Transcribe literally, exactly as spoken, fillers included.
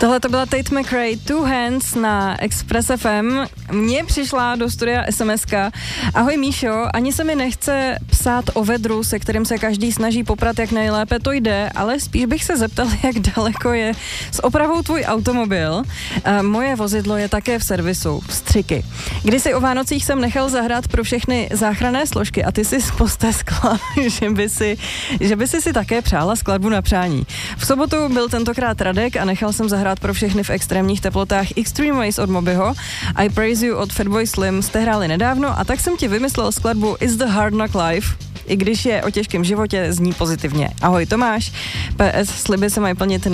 Tohle to byla Tate McRae, Two Hands na Express F M. Mně přišla do studia es em eska. Ahoj Míšo, ani se mi nechce psát o vedru, se kterým se každý snaží poprat, jak nejlépe to jde, ale spíš bych se zeptal, jak daleko je s opravou tvůj automobil. A moje vozidlo je také v servisu, Střiky. Kdysi o Vánocích jsem nechal zahrát pro všechny záchranné složky a ty si posteskla, že by si, že by si si také přála skladbu na přání. V sobotu byl tentokrát Radek a nechal jsem zahrát pro všechny v extrémních teplotách Extreme Ways od Mobyho, I Praise You od Fatboy Slim jste hráli nedávno a tak jsem ti vymyslel skladbu Is the Hard Knock Life, i když je o těžkém životě, zní pozitivně. Ahoj Tomáš, P S sliby se mají plnit